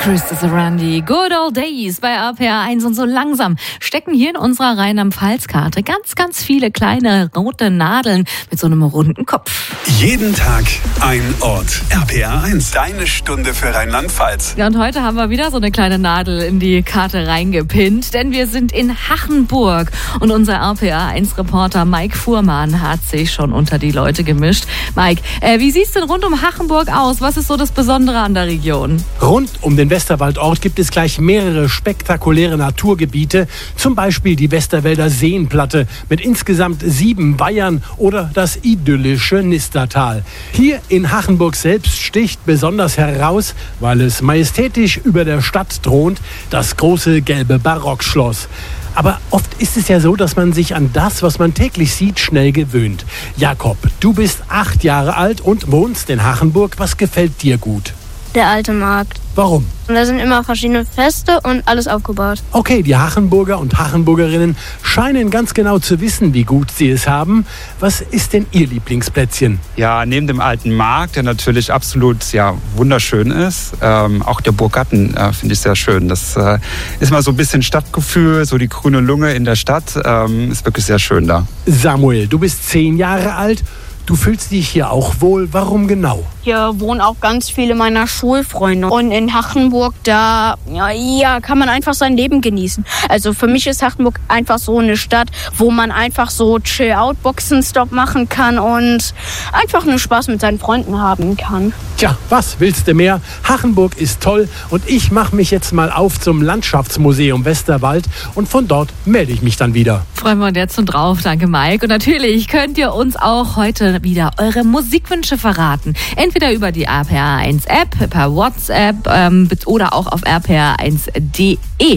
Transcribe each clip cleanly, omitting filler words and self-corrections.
Christopher Randy, Good Old Days bei RPR1 und so langsam stecken hier in unserer Rheinland-Pfalz-Karte ganz viele kleine rote Nadeln mit so einem runden Kopf. Jeden Tag ein Ort. RPR1, deine Stunde für Rheinland-Pfalz. Ja, und heute haben wir wieder so eine kleine Nadel in die Karte reingepinnt, denn wir sind in Hachenburg und unser RPR1-Reporter Mike Fuhrmann hat sich schon unter die Leute gemischt. Mike, wie sieht es denn rund um Hachenburg aus? Was ist so das Besondere an der Region? Rund um den Westerwaldort gibt es gleich mehrere spektakuläre Naturgebiete, zum Beispiel die Westerwälder Seenplatte mit insgesamt 7 Weihern oder das idyllische Nistertal. Hier in Hachenburg selbst sticht besonders heraus, weil es majestätisch über der Stadt thront, das große gelbe Barockschloss. Aber oft ist es ja so, dass man sich an das, was man täglich sieht, schnell gewöhnt. Jakob, du bist 8 Jahre alt und wohnst in Hachenburg. Was gefällt dir gut? Der alte Markt. Warum? Und da sind immer verschiedene Feste und alles aufgebaut. Okay, die Hachenburger und Hachenburgerinnen scheinen ganz genau zu wissen, wie gut sie es haben. Was ist denn Ihr Lieblingsplätzchen? Ja, neben dem alten Markt, der natürlich absolut wunderschön ist, auch der Burggarten finde ich sehr schön. Das ist mal so ein bisschen Stadtgefühl, so die grüne Lunge in der Stadt, ist wirklich sehr schön da. Samuel, du bist 10 Jahre alt. Du fühlst dich hier auch wohl. Warum genau? Hier wohnen auch ganz viele meiner Schulfreunde. Und in Hachenburg, da kann man einfach sein Leben genießen. Also für mich ist Hachenburg einfach so eine Stadt, wo man einfach so Chill-Out-Boxenstopp machen kann und einfach nur Spaß mit seinen Freunden haben kann. Tja, was willst du mehr? Hachenburg ist toll und ich mache mich jetzt mal auf zum Landschaftsmuseum Westerwald und von dort melde ich mich dann wieder. Freuen wir uns jetzt schon drauf, danke Mike. Und natürlich könnt ihr uns auch heute wieder eure Musikwünsche verraten. Entweder über die RPR1-App, per WhatsApp oder auch auf rpr1.de.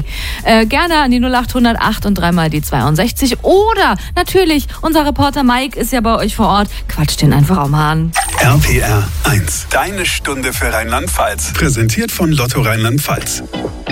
Gerne an die 0800 und dreimal die 62. Oder natürlich, unser Reporter Mike ist ja bei euch vor Ort. Quatscht den einfach auch mal an. RPR1, deine Stunde für Rheinland-Pfalz. Präsentiert von Lotto Rheinland-Pfalz.